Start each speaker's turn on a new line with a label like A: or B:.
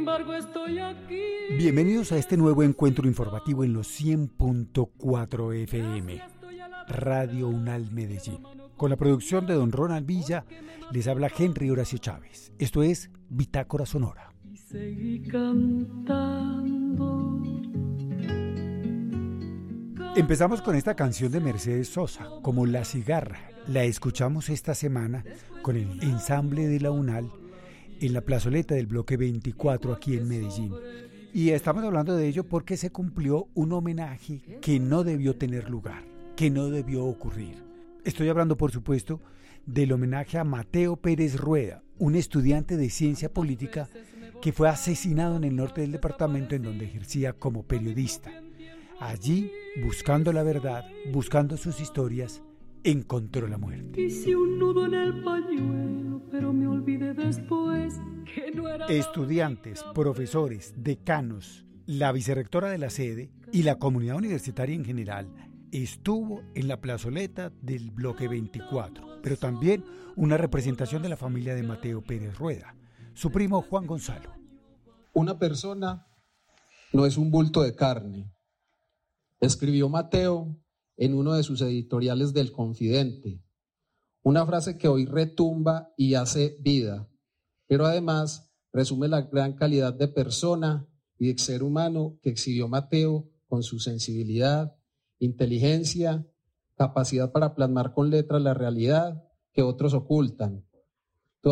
A: Bienvenidos a este nuevo encuentro informativo en los 100.4 FM, Radio Unal Medellín. Con la producción de don Ronald Villa, les habla Henry Horacio Chávez. Esto es Bitácora Sonora.
B: Y seguí cantando.
A: Empezamos con esta canción de Mercedes Sosa, como La Cigarra. La escuchamos esta semana con el ensamble de la UNAL en la plazoleta del bloque 24 aquí en Medellín. Y estamos hablando de ello porque se cumplió un homenaje que no debió tener lugar, que no debió ocurrir. Estoy hablando, por supuesto, del homenaje a Mateo Pérez Rueda, un estudiante de ciencia política que fue asesinado en el norte del departamento en donde ejercía como periodista. Allí, buscando la verdad, buscando sus historias, encontró la muerte.
B: Hice un nudo en el pañuelo, pero me olvidé después que no era...
A: Estudiantes, profesores, decanos, la vicerrectora de la sede y la comunidad universitaria en general estuvo en la plazoleta del bloque 24, pero también una representación de la familia de Mateo Pérez Rueda, su primo Juan Gonzalo.
C: Una persona no es un bulto de carne, escribió Mateo en uno de sus editoriales del Confidente, una frase que hoy retumba y hace vida, pero además resume la gran calidad de persona y de ser humano que exhibió Mateo con su sensibilidad, inteligencia, capacidad para plasmar con letras la realidad que otros ocultan,